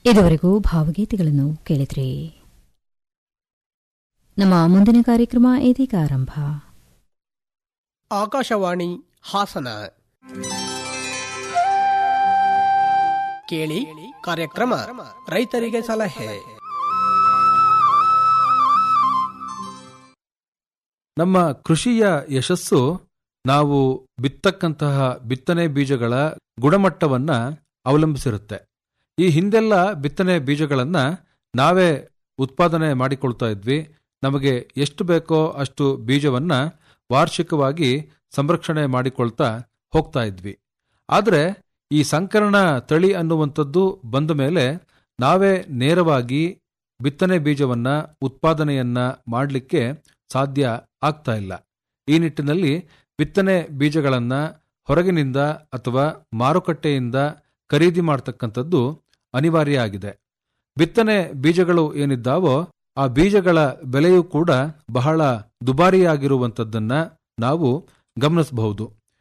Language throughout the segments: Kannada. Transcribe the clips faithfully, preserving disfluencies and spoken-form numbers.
ಇದುವರೆಗೂ ಭಾವಗೀತೆಗಳನ್ನು ಕೇಳಿದ್ರಿ. ನಮ್ಮ ಮುಂದಿನ ಕಾರ್ಯಕ್ರಮ ಇದೀಗ ಆರಂಭ. ಆಕಾಶವಾಣಿ ಹಾಸನ ಕೇಳಿ ಕಾರ್ಯಕ್ರಮ ರೈತರಿಗೆ ಸಲಹೆ. ನಮ್ಮ ಕೃಷಿಯ ಯಶಸ್ಸು ನಾವು ಬಿತ್ತಕ್ಕಂತಹ ಬಿತ್ತನೆ ಬೀಜಗಳ ಗುಣಮಟ್ಟವನ್ನ ಅವಲಂಬಿಸಿರುತ್ತೆ. ಈ ಹಿಂದೆಲ್ಲ ಬಿತ್ತನೆ ಬೀಜಗಳನ್ನ ನಾವೇ ಉತ್ಪಾದನೆ ಮಾಡಿಕೊಳ್ತಾ ಇದ್ವಿ. ನಮಗೆ ಎಷ್ಟು ಬೇಕೋ ಅಷ್ಟು ಬೀಜವನ್ನ ವಾರ್ಷಿಕವಾಗಿ ಸಂರಕ್ಷಣೆ ಮಾಡಿಕೊಳ್ತಾ ಹೋಗ್ತಾ ಇದ್ವಿ. ಆದರೆ ಈ ಸಂಕರಣ ತಳಿ ಅನ್ನುವಂಥದ್ದು ಬಂದ ಮೇಲೆ ನಾವೇ ನೇರವಾಗಿ ಬಿತ್ತನೆ ಬೀಜವನ್ನ ಉತ್ಪಾದನೆಯನ್ನ ಮಾಡಲಿಕ್ಕೆ ಸಾಧ್ಯ ಆಗ್ತಾ ಇಲ್ಲ. ಈ ನಿಟ್ಟಿನಲ್ಲಿ ಬಿತ್ತನೆ ಬೀಜಗಳನ್ನ ಹೊರಗಿನಿಂದ ಅಥವಾ ಮಾರುಕಟ್ಟೆಯಿಂದ ಖರೀದಿ ಮಾಡತಕ್ಕಂಥದ್ದು ಅನಿವಾರ್ಯ ಆಗಿದೆ. ಬಿತ್ತನೆ ಬೀಜಗಳು ಏನಿದ್ದಾವೋ ಆ ಬೀಜಗಳ ಬೆಲೆಯೂ ಕೂಡ ಬಹಳ ದುಬಾರಿಯಾಗಿರುವಂಥದ್ದನ್ನ ನಾವು ಗಮನಿಸಬಹುದು.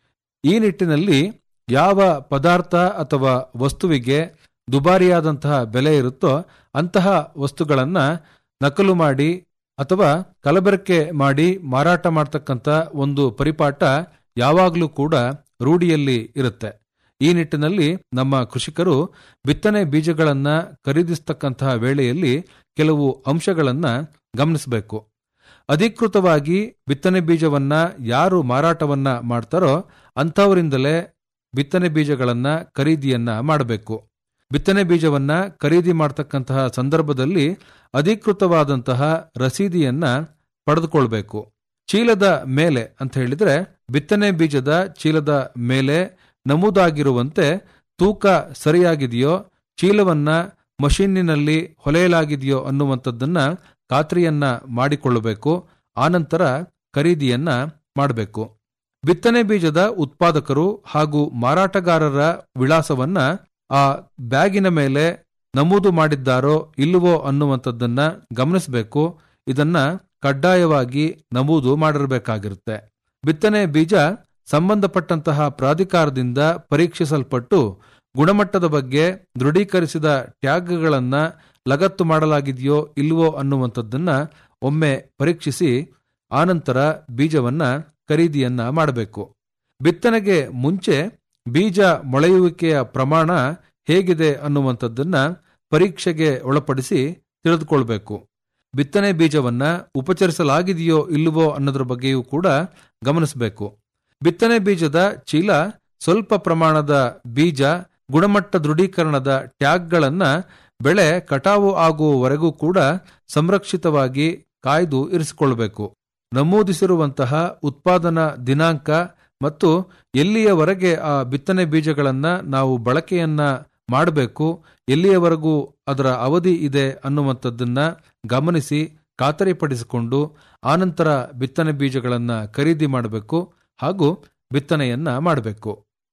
ಈ ನಿಟ್ಟಿನಲ್ಲಿ ಯಾವ ಪದಾರ್ಥ ಅಥವಾ ವಸ್ತುವಿಗೆ ದುಬಾರಿಯಾದಂತಹ ಬೆಲೆ ಇರುತ್ತೋ ಅಂತಹ ವಸ್ತುಗಳನ್ನ ನಕಲು ಮಾಡಿ ಅಥವಾ ಕಲಬೆರಕೆ ಮಾಡಿ ಮಾರಾಟ ಮಾಡತಕ್ಕಂಥ ಒಂದು ಪರಿಪಾಠ ಯಾವಾಗಲೂ ಕೂಡ ರೂಢಿಯಲ್ಲಿ ಇರುತ್ತೆ. ಈ ನಿಟ್ಟಿನಲ್ಲಿ ನಮ್ಮ ಕೃಷಿಕರು ಬಿತ್ತನೆ ಬೀಜಗಳನ್ನ ಖರೀದಿಸತಕ್ಕಂತಹ ವೇಳೆಯಲ್ಲಿ ಕೆಲವು ಅಂಶಗಳನ್ನ ಗಮನಿಸಬೇಕು. ಅಧಿಕೃತವಾಗಿ ಬಿತ್ತನೆ ಬೀಜವನ್ನ ಯಾರು ಮಾರಾಟವನ್ನ ಮಾಡ್ತಾರೋ ಅಂಥವರಿಂದಲೇ ಬಿತ್ತನೆ ಬೀಜಗಳನ್ನ ಖರೀದಿಯನ್ನ ಮಾಡಬೇಕು. ಬಿತ್ತನೆ ಬೀಜವನ್ನ ಖರೀದಿ ಮಾಡತಕ್ಕಂತಹ ಸಂದರ್ಭದಲ್ಲಿ ಅಧಿಕೃತವಾದಂತಹ ರಸೀದಿಯನ್ನ ಪಡೆದುಕೊಳ್ಬೇಕು. ಚೀಲದ ಮೇಲೆ ಅಂತ ಹೇಳಿದ್ರೆ ಬಿತ್ತನೆ ಬೀಜದ ಚೀಲದ ಮೇಲೆ ನಮೂದಾಗಿರುವಂತೆ ತೂಕ ಸರಿಯಾಗಿದೆಯೋ, ಚೀಲವನ್ನ ಮಷೀನಿನಲ್ಲಿ ಹೊಲೆಯಲಾಗಿದೆಯೋ ಅನ್ನುವಂಥದ್ದನ್ನ ಖಾತ್ರಿಯನ್ನ ಮಾಡಿಕೊಳ್ಳಬೇಕು. ಆನಂತರ ಖರೀದಿಯನ್ನ ಮಾಡಬೇಕು. ಬಿತ್ತನೆ ಬೀಜದ ಉತ್ಪಾದಕರು ಹಾಗೂ ಮಾರಾಟಗಾರರ ವಿಳಾಸವನ್ನ ಆ ಬ್ಯಾಗಿನ ಮೇಲೆ ನಮೂದು ಮಾಡಿದ್ದಾರೋ ಇಲ್ಲವೋ ಅನ್ನುವಂಥದ್ದನ್ನ ಗಮನಿಸಬೇಕು. ಇದನ್ನ ಕಡ್ಡಾಯವಾಗಿ ನಮೂದು ಮಾಡಿರಬೇಕಾಗಿರುತ್ತೆ. ಬಿತ್ತನೆ ಬೀಜ ಸಂಬಂಧಪಟ್ಟಂತಹ ಪ್ರಾಧಿಕಾರದಿಂದ ಪರೀಕ್ಷಿಸಲ್ಪಟ್ಟು ಗುಣಮಟ್ಟದ ಬಗ್ಗೆ ದೃಢೀಕರಿಸಿದ ಟ್ಯಾಗ್ಗಳನ್ನ ಲಗತ್ತು ಮಾಡಲಾಗಿದೆಯೋ ಇಲ್ಲವೋ ಅನ್ನುವಂಥದ್ದನ್ನ ಒಮ್ಮೆ ಪರೀಕ್ಷಿಸಿ ಆನಂತರ ಬೀಜವನ್ನ ಖರೀದಿಯನ್ನ ಮಾಡಬೇಕು. ಬಿತ್ತನೆಗೆ ಮುಂಚೆ ಬೀಜ ಮೊಳೆಯುವಿಕೆಯ ಪ್ರಮಾಣ ಹೇಗಿದೆ ಅನ್ನುವಂಥದ್ದನ್ನ ಪರೀಕ್ಷೆಗೆ ಒಳಪಡಿಸಿ ತಿಳಿದುಕೊಳ್ಬೇಕು. ಬಿತ್ತನೆ ಬೀಜವನ್ನ ಉಪಚರಿಸಲಾಗಿದೆಯೋ ಇಲ್ಲವೋ ಅನ್ನೋದ್ರ ಬಗ್ಗೆಯೂ ಕೂಡ ಗಮನಿಸಬೇಕು. ಬಿತ್ತನೆ ಬೀಜದ ಚೀಲ ಸ್ವಲ್ಪ ಪ್ರಮಾಣದ ಬೀಜ ಗುಣಮಟ್ಟ ದೃಢೀಕರಣದ ಟ್ಯಾಗ್ಗಳನ್ನ ಬೆಳೆ ಕಟಾವು ಆಗುವವರೆಗೂ ಕೂಡ ಸಂರಕ್ಷಿತವಾಗಿ ಕಾಯ್ದು ಇರಿಸಿಕೊಳ್ಳಬೇಕು. ನಮೂದಿಸಿರುವಂತಹ ಉತ್ಪಾದನಾ ದಿನಾಂಕ ಮತ್ತು ಎಲ್ಲಿಯವರೆಗೆ ಆ ಬಿತ್ತನೆ ಬೀಜಗಳನ್ನ ನಾವು ಬಳಕೆಯನ್ನ ಮಾಡಬೇಕು, ಎಲ್ಲಿಯವರೆಗೂ ಅದರ ಅವಧಿ ಇದೆ ಅನ್ನುವಂಥದ್ದನ್ನ ಗಮನಿಸಿ ಖಾತರಿಪಡಿಸಿಕೊಂಡು ಆನಂತರ ಬಿತ್ತನೆ ಬೀಜಗಳನ್ನ ಖರೀದಿ ಮಾಡಬೇಕು ಹಾಗೂ ಬಿತ್ತನೆಯನ್ನ ಮಾಡಬೇಕು.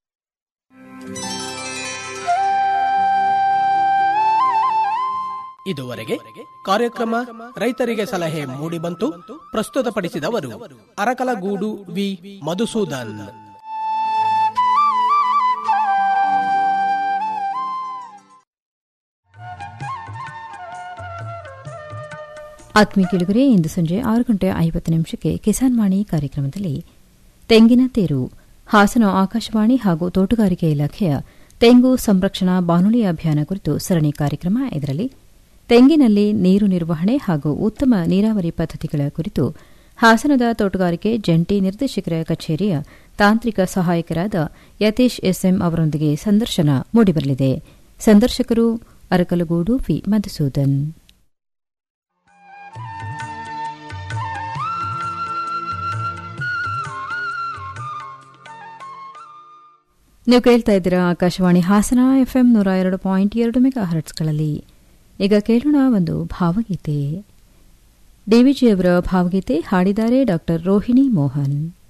ಇದುವರೆಗೆ ಕಾರ್ಯಕ್ರಮ ರೈತರಿಗೆ ಸಲಹೆ ಮೂಡಿಬಂತು. ಪ್ರಸ್ತುತಪಡಿಸಿದವರು ಅರಕಲಗೂಡು ವಿ ಮಧುಸೂದನ್. ಆತ್ಮೀಯ ಕೇಳುಗರೆ, ಇಂದು ಸಂಜೆ ಆರು ಗಂಟೆ ಐವತ್ತು ನಿಮಿಷಕ್ಕೆ ಕಿಸಾನ್ ವಾಣಿ ಕಾರ್ಯಕ್ರಮದಲ್ಲಿ ತೆಂಗಿನ ತೇರು, ಹಾಸನ ಆಕಾಶವಾಣಿ ಹಾಗೂ ತೋಟಗಾರಿಕೆ ಇಲಾಖೆಯ ತೆಂಗು ಸಂರಕ್ಷಣಾ ಬಾನುಲಿ ಅಭಿಯಾನ ಕುರಿತು ಸರಣಿ ಕಾರ್ಯಕ್ರಮ. ಇದರಲ್ಲಿ ತೆಂಗಿನಲ್ಲಿ ನೀರು ನಿರ್ವಹಣೆ ಹಾಗೂ ಉತ್ತಮ ನೀರಾವರಿ ಪದ್ಧತಿಗಳ ಕುರಿತು ಹಾಸನದ ತೋಟಗಾರಿಕೆ ಜಂಟಿ ನಿರ್ದೇಶಕರ ಕಚೇರಿಯ ತಾಂತ್ರಿಕ ಸಹಾಯಕರಾದ ಯತೀಶ್ ಎಸ್ಎಂ ಅವರೊಂದಿಗೆ ಸಂದರ್ಶನ ಮೂಡಿಬರಲಿದೆ. ಸಂದರ್ಶಕರು ಅರಕಲಗೂಡು ವಿ ಮಧುಸೂದನ್. ನೀವು ಕೇಳ್ತಾ ಇದ್ದೀರಾ ಆಕಾಶವಾಣಿ ಹಾಸನ ಎಫ್ಎಂ ನೂರ ಎರಡು ಪಾಯಿಂಟ್ ಎರಡು ಮೆಗಾ ಹರ್ಟ್ಸ್ಗಳಲ್ಲಿ. ಈಗ ಕೇಳೋಣ ಒಂದು ಭಾವಗೀತೆ. ಡಿವಿಜಿಯವರ ಭಾವಗೀತೆ ಹಾಡಿದ್ದಾರೆ ಡಾ ರೋಹಿಣಿ ಮೋಹನ್.